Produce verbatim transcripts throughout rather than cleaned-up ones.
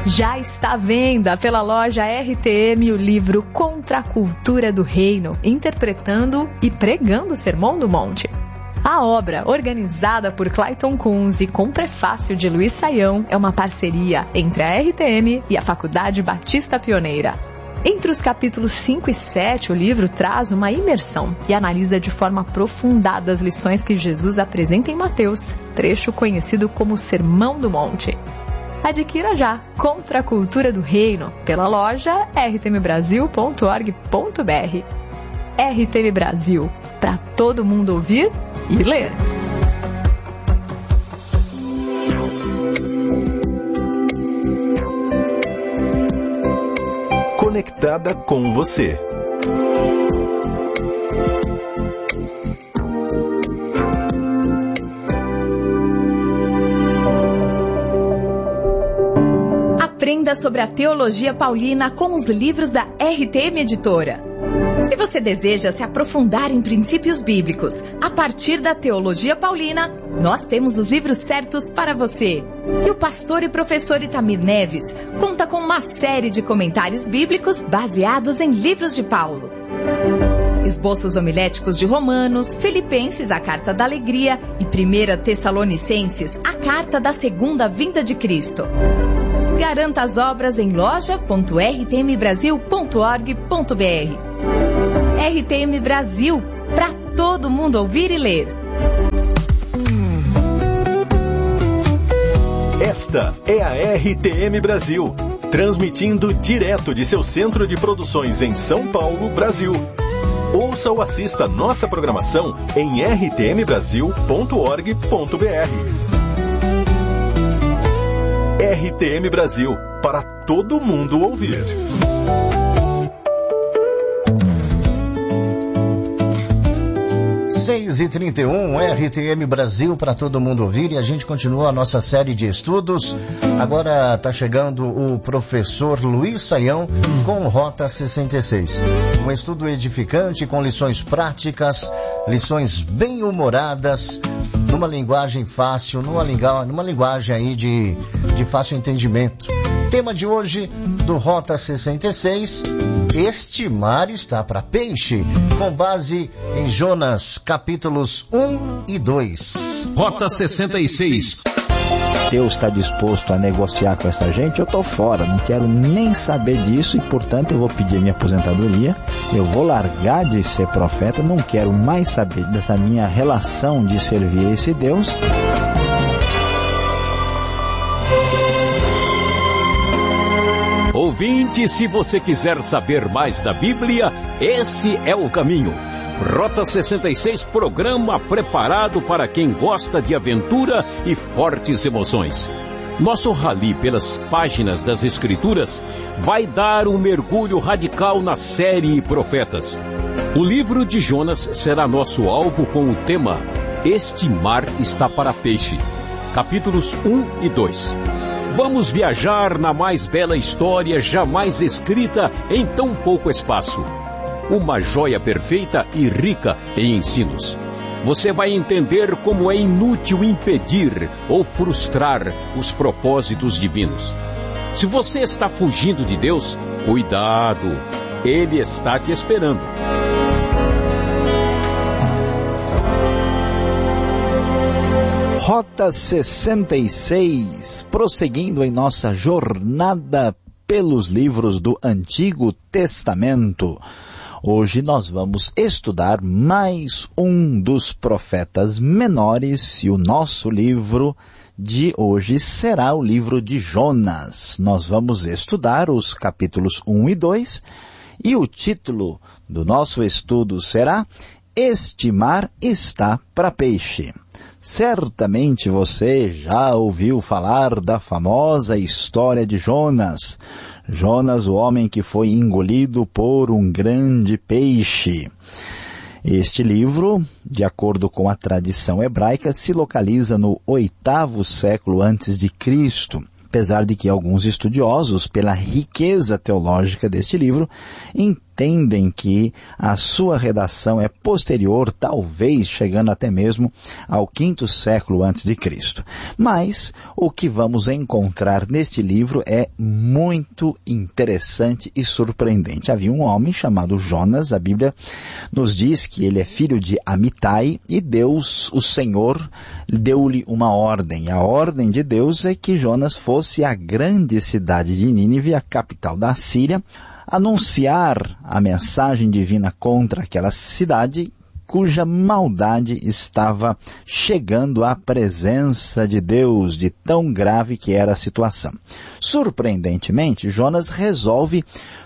Já está à venda pela loja R T M o livro Contra a Cultura do Reino, interpretando e pregando o Sermão do Monte. A obra, organizada por Clayton Kunz e com prefácio de Luiz Saião, é uma parceria entre a R T M e a Faculdade Batista Pioneira. Entre os capítulos cinco e sete, o livro traz uma imersão e analisa de forma aprofundada as lições que Jesus apresenta em Mateus, trecho conhecido como Sermão do Monte. Adquira já Contra a Cultura do Reino pela loja r t m brasil ponto org ponto b r. R T M Brasil, para todo mundo ouvir e ler. Conectada com você. Aprenda sobre a teologia paulina com os livros da R T M Editora. Se você deseja se aprofundar em princípios bíblicos a partir da teologia paulina, nós temos os livros certos para você. E o pastor e professor Itamir Neves conta com uma série de comentários bíblicos baseados em livros de Paulo. Esboços homiléticos de Romanos, Filipenses, a Carta da Alegria e primeira Tessalonicenses, a Carta da Segunda Vinda de Cristo. Garanta as obras em loja ponto r t m brasil ponto org ponto b r. R T M Brasil, para todo mundo ouvir e ler. Esta é a R T M Brasil, transmitindo direto de seu centro de produções em São Paulo, Brasil. Ouça ou assista nossa programação em r t m brasil ponto org ponto b r. R T M Brasil, para todo mundo ouvir. seis e trinta e um, R T M Brasil para todo mundo ouvir, e a gente continua a nossa série de estudos. Agora está chegando o professor Luiz Saião com Rota sessenta e seis. Um estudo edificante com lições práticas, lições bem humoradas, numa linguagem fácil, numa, lingu... numa linguagem aí de, de fácil entendimento. Tema de hoje do Rota sessenta e seis, este mar está para peixe, com base em Jonas, capítulos um e dois. Rota sessenta e seis. Deus está disposto a negociar com essa gente, eu estou fora, não quero nem saber disso e, portanto, eu vou pedir minha aposentadoria, eu vou largar de ser profeta, não quero mais saber dessa minha relação de servir a esse Deus. Ouvinte, se você quiser saber mais da Bíblia, esse é o caminho. Rota sessenta e seis, programa preparado para quem gosta de aventura e fortes emoções. Nosso rally pelas páginas das Escrituras vai dar um mergulho radical na série Profetas. O livro de Jonas será nosso alvo com o tema Este Mar Está para Peixe, capítulos um e dois. Vamos viajar na mais bela história jamais escrita em tão pouco espaço. Uma joia perfeita e rica em ensinos. Você vai entender como é inútil impedir ou frustrar os propósitos divinos. Se você está fugindo de Deus, cuidado, Ele está te esperando. Rota sessenta e seis, prosseguindo em nossa jornada pelos livros do Antigo Testamento. Hoje nós vamos estudar mais um dos profetas menores e o nosso livro de hoje será o livro de Jonas. Nós vamos estudar os capítulos um e dois e o título do nosso estudo será Este Mar Está para Peixe. Certamente você já ouviu falar da famosa história de Jonas. Jonas, o homem que foi engolido por um grande peixe. Este livro, de acordo com a tradição hebraica, se localiza no oitavo século antes de Cristo. Apesar de que alguns estudiosos, pela riqueza teológica deste livro, entendem que a sua redação é posterior, talvez chegando até mesmo ao quinto século antes de Cristo. Mas o que vamos encontrar neste livro é muito interessante e surpreendente. Havia um homem chamado Jonas, a Bíblia nos diz que ele é filho de Amitai, e Deus, o Senhor, deu-lhe uma ordem. A ordem de Deus é que Jonas fosse à grande cidade de Nínive, a capital da Síria, anunciar a mensagem divina contra aquela cidade cuja maldade estava chegando à presença de Deus, de tão grave que era a situação. Surpreendentemente, Jonas resolve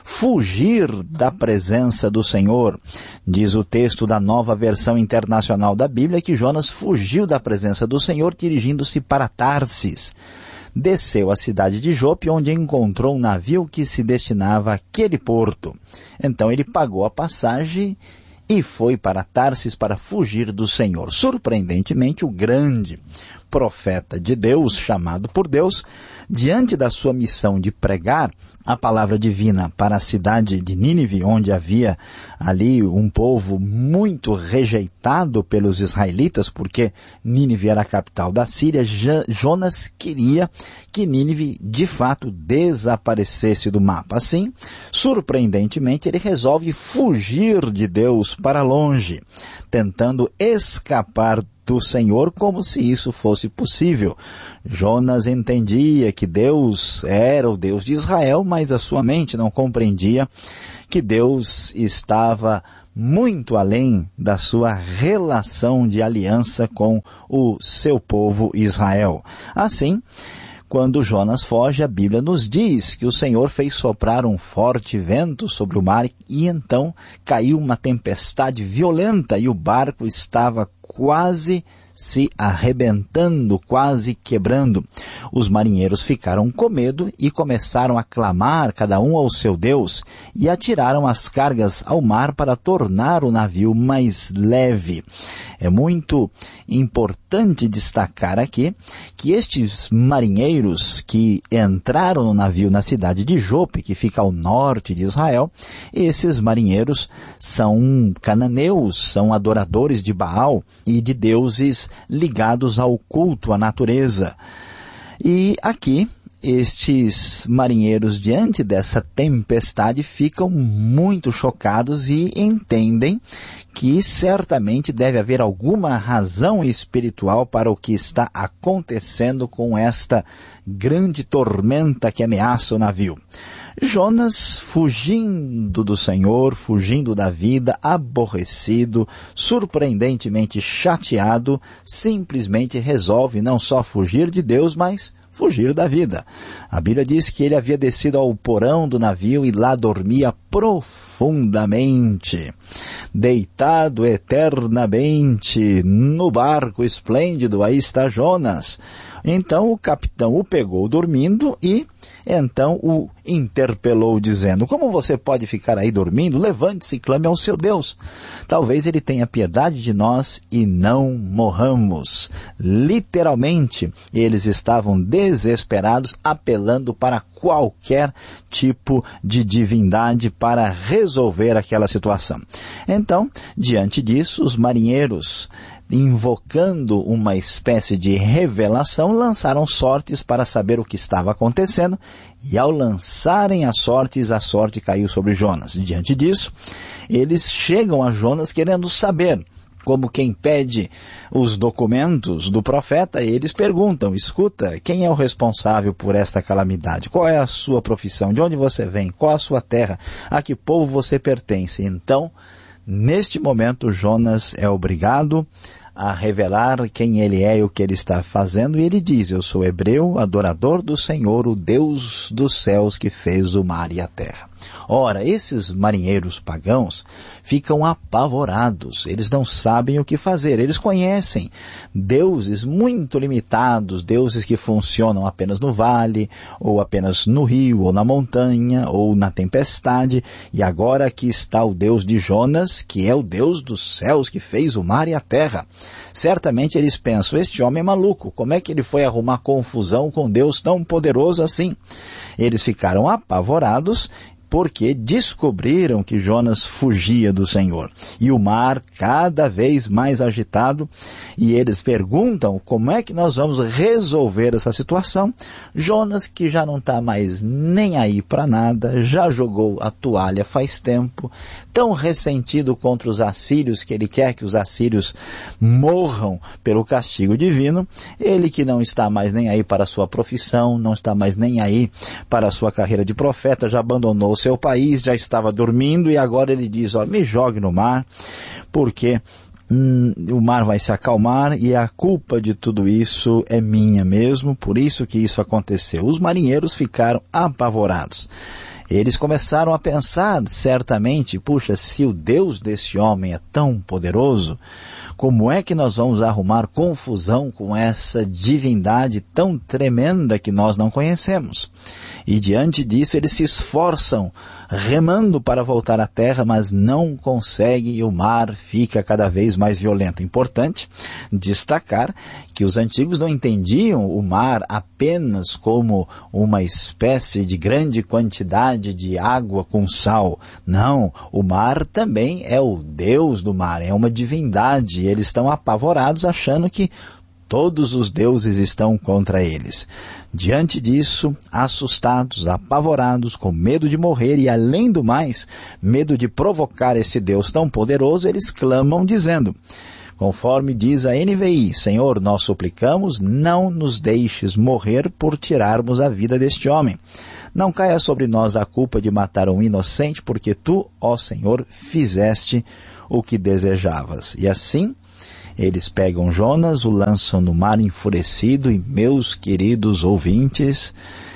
fugir da presença do Senhor. Diz o texto da Nova Versão Internacional da Bíblia que Jonas fugiu da presença do Senhor dirigindo-se para Tarsis. Desceu à cidade de Jope, onde encontrou um navio que se destinava àquele porto. Então ele pagou a passagem e foi para Tarsis para fugir do Senhor. Surpreendentemente, o grande profeta de Deus, chamado por Deus, diante da sua missão de pregar a palavra divina para a cidade de Nínive, onde havia ali um povo muito rejeitado pelos israelitas, porque Nínive era a capital da Síria, Jonas queria que Nínive de fato desaparecesse do mapa. Assim, surpreendentemente, ele resolve fugir de Deus para longe, tentando escapar do Senhor como se isso fosse possível. Jonas entendia que Deus era o Deus de Israel, mas a sua mente não compreendia que Deus estava muito além da sua relação de aliança com o seu povo Israel. Assim, quando Jonas foge, a Bíblia nos diz que o Senhor fez soprar um forte vento sobre o mar e então caiu uma tempestade violenta e o barco estava quase se arrebentando, quase quebrando. Os marinheiros ficaram com medo e começaram a clamar, cada um ao seu Deus, e atiraram as cargas ao mar para tornar o navio mais leve. É muito importante destacar aqui que estes marinheiros que entraram no navio na cidade de Jope, que fica ao norte de Israel, esses marinheiros são cananeus, são adoradores de Baal e de deuses ligados ao culto à natureza. E aqui, estes marinheiros, diante dessa tempestade, ficam muito chocados e entendem que certamente deve haver alguma razão espiritual para o que está acontecendo com esta grande tormenta que ameaça o navio. Jonas, fugindo do Senhor, fugindo da vida, aborrecido, surpreendentemente chateado, simplesmente resolve não só fugir de Deus, mas fugir da vida. A Bíblia diz que ele havia descido ao porão do navio e lá dormia profundamente, deitado eternamente no barco esplêndido. Aí está Jonas. Então o capitão o pegou dormindo e então o interpelou dizendo: como você pode ficar aí dormindo? Levante-se e clame ao seu Deus. Talvez ele tenha piedade de nós e não morramos. Literalmente, eles estavam desesperados, apelando para qualquer tipo de divindade para resolver aquela situação. Então, diante disso, os marinheiros, invocando uma espécie de revelação, lançaram sortes para saber o que estava acontecendo, e ao lançarem as sortes, a sorte caiu sobre Jonas. Diante disso, eles chegam a Jonas querendo saber, como quem pede os documentos do profeta, eles perguntam: escuta, quem é o responsável por esta calamidade? Qual é a sua profissão? De onde você vem? Qual a sua terra? A que povo você pertence? Então, neste momento, Jonas é obrigado a revelar quem ele é e o que ele está fazendo, e ele diz: eu sou hebreu, adorador do Senhor, o Deus dos céus que fez o mar e a terra. Ora, esses marinheiros pagãos ficam apavorados, eles não sabem o que fazer, eles conhecem deuses muito limitados, deuses que funcionam apenas no vale, ou apenas no rio, ou na montanha, ou na tempestade, e agora aqui está o Deus de Jonas, que é o Deus dos céus que fez o mar e a terra. Certamente eles pensam: este homem é maluco, como é que ele foi arrumar confusão com Deus tão poderoso assim? Eles ficaram apavorados, porque descobriram que Jonas fugia do Senhor. E o mar cada vez mais agitado, e eles perguntam como é que nós vamos resolver essa situação. Jonas, que já não está mais nem aí para nada, já jogou a toalha faz tempo, tão ressentido contra os assírios que ele quer que os assírios morram pelo castigo divino, ele que não está mais nem aí para a sua profissão, não está mais nem aí para a sua carreira de profeta, já abandonou o seu país, já estava dormindo e agora ele diz, ó, me jogue no mar, porque hum, o mar vai se acalmar e a culpa de tudo isso é minha mesmo, por isso que isso aconteceu. Os marinheiros ficaram apavorados. Eles começaram a pensar, certamente, puxa, se o Deus desse homem é tão poderoso, como é que nós vamos arrumar confusão com essa divindade tão tremenda que nós não conhecemos? E diante disso eles se esforçam, remando para voltar à terra, mas não conseguem e o mar fica cada vez mais violento. Importante destacar que os antigos não entendiam o mar apenas como uma espécie de grande quantidade de água com sal. Não, o mar também é o Deus do mar, é uma divindade. E eles estão apavorados achando que todos os deuses estão contra eles. Diante disso, assustados, apavorados, com medo de morrer e, além do mais, medo de provocar esse Deus tão poderoso, eles clamam dizendo, conforme diz a N V I, Senhor, nós suplicamos, não nos deixes morrer por tirarmos a vida deste homem. Não caia sobre nós a culpa de matar um inocente, porque tu, ó Senhor, fizeste o que desejavas. E assim, eles pegam Jonas, o lançam no mar enfurecido e, meus queridos ouvintes,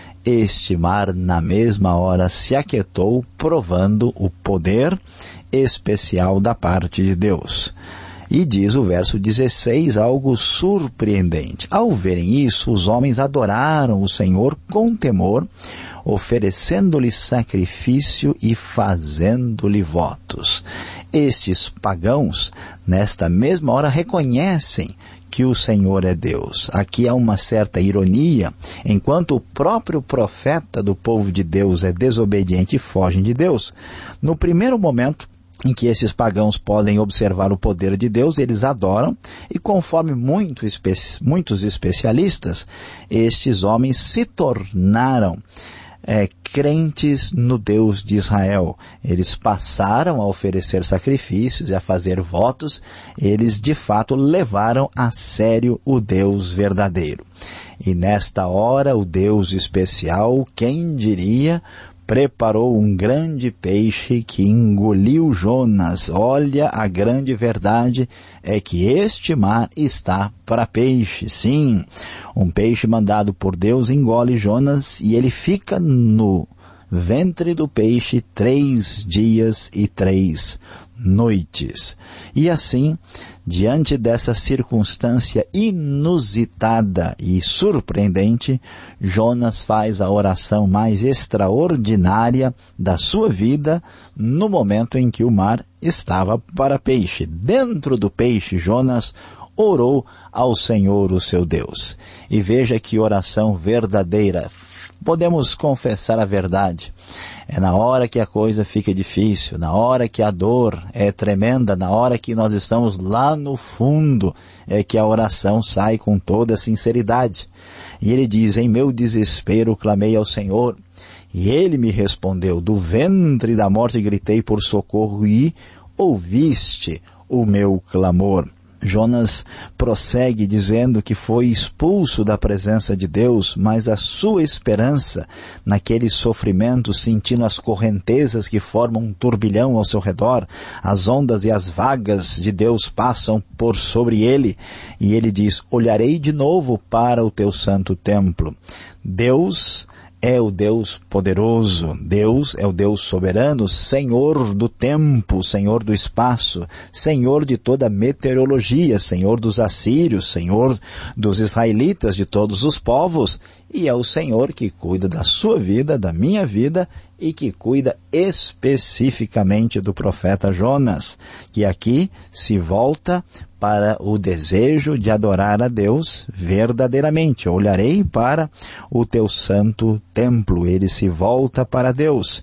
este mar na mesma hora se aquietou, provando o poder especial da parte de Deus. E diz o verso dezesseis algo surpreendente. Ao verem isso, os homens adoraram o Senhor com temor, oferecendo-lhe sacrifício e fazendo-lhe votos. Estes pagãos, nesta mesma hora, reconhecem que o Senhor é Deus. Aqui há uma certa ironia, enquanto o próprio profeta do povo de Deus é desobediente e foge de Deus. No primeiro momento em que esses pagãos podem observar o poder de Deus, eles adoram, e conforme muito espe- muitos especialistas, estes homens se tornaram É, crentes no Deus de Israel. Eles passaram a oferecer sacrifícios e a fazer votos, eles de fato levaram a sério o Deus verdadeiro. E nesta hora, o Deus especial, quem diria, preparou um grande peixe que engoliu Jonas. Olha, a grande verdade é que este mar está para peixe. Sim, um peixe mandado por Deus engole Jonas e ele fica no ventre do peixe três dias e três noites. E assim, diante dessa circunstância inusitada e surpreendente, Jonas faz a oração mais extraordinária da sua vida no momento em que o mar estava para peixe. Dentro do peixe, Jonas orou ao Senhor, o seu Deus. E veja que oração verdadeira. Podemos confessar a verdade. É na hora que a coisa fica difícil, na hora que a dor é tremenda, na hora que nós estamos lá no fundo, é que a oração sai com toda sinceridade. E ele diz, em meu desespero clamei ao Senhor, e ele me respondeu, do ventre da morte gritei por socorro e ouviste o meu clamor. Jonas prossegue dizendo que foi expulso da presença de Deus, mas a sua esperança naquele sofrimento, sentindo as correntezas que formam um turbilhão ao seu redor, as ondas e as vagas de Deus passam por sobre ele, e ele diz, olharei de novo para o teu santo templo. Deus é o Deus poderoso, Deus é o Deus soberano, Senhor do tempo, Senhor do espaço, Senhor de toda a meteorologia, Senhor dos assírios, Senhor dos israelitas, de todos os povos, e é o Senhor que cuida da sua vida, da minha vida, e que cuida especificamente do profeta Jonas, que aqui se volta para o desejo de adorar a Deus verdadeiramente. Olharei para o teu santo templo. Ele se volta para Deus.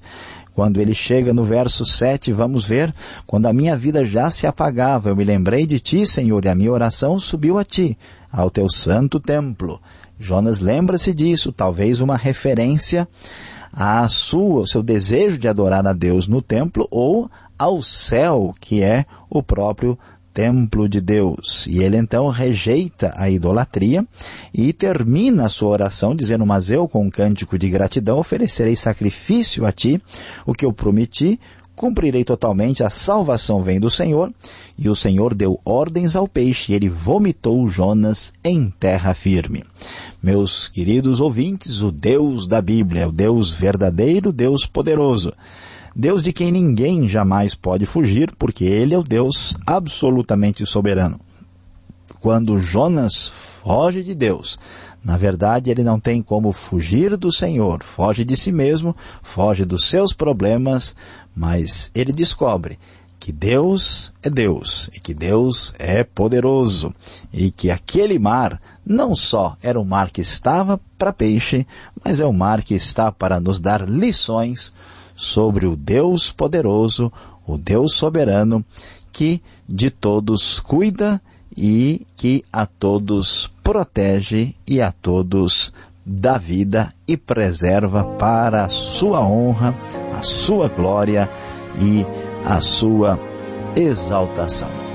Quando ele chega no verso sete, vamos ver, quando a minha vida já se apagava, eu me lembrei de ti, Senhor, e a minha oração subiu a ti, ao teu santo templo. Jonas lembra-se disso, talvez uma referência à sua, ao seu desejo de adorar a Deus no templo ou ao céu, que é o próprio templo de Deus. E ele então rejeita a idolatria e termina a sua oração dizendo: mas eu, com um cântico de gratidão, oferecerei sacrifício a ti, o que eu prometi, cumprirei totalmente, a salvação vem do Senhor. E o Senhor deu ordens ao peixe, e ele vomitou Jonas em terra firme. Meus queridos ouvintes, o Deus da Bíblia é o Deus verdadeiro, Deus poderoso. Deus de quem ninguém jamais pode fugir, porque Ele é o Deus absolutamente soberano. Quando Jonas foge de Deus, na verdade ele não tem como fugir do Senhor, foge de si mesmo, foge dos seus problemas, mas ele descobre que Deus é Deus, e que Deus é poderoso, e que aquele mar não só era um mar que estava para peixe, mas é um mar que está para nos dar lições sobre o Deus poderoso, o Deus soberano, que de todos cuida e que a todos protege e a todos dá vida e preserva para a sua honra, a sua glória e a sua exaltação.